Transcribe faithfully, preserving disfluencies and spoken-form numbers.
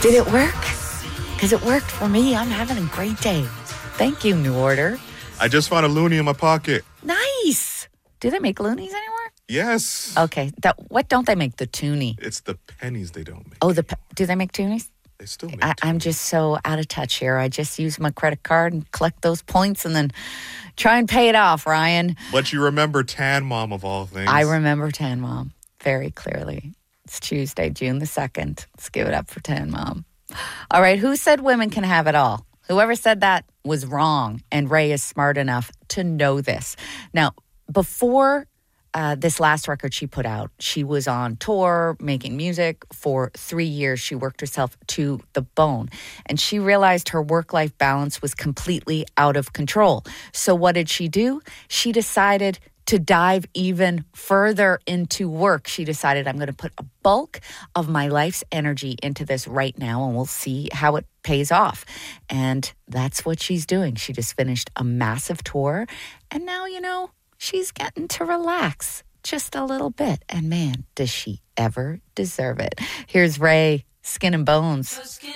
Did it work? Because it worked for me. I'm having a great day. Thank you, New Order. I just found a loonie in my pocket. Nice. Do they make loonies anymore? Yes. Okay. That, what don't they make? The toonie. It's the pennies they don't make. Oh, the do they make toonies? They still make I, I'm just so out of touch here. I just use my credit card and collect those points and then try and pay it off, Ryan. But you remember Tan Mom of all things. I remember Tan Mom very clearly. It's Tuesday, June the second. Let's give it up for Tan Mom. All right, who said women can have it all? Whoever said that was wrong, and Ray is smart enough to know this. Now, before uh, this last record she put out, she was on tour making music for three years. She worked herself to the bone, and she realized her work-life balance was completely out of control. So what did she do? She decided to dive even further into work. She decided, I'm going to put a bulk of my life's energy into this right now, and we'll see how it pays off. And that's what she's doing. She just finished a massive tour, and now, you know, she's getting to relax just a little bit. And man, does she ever deserve it. Here's Ray, Skin and Bones.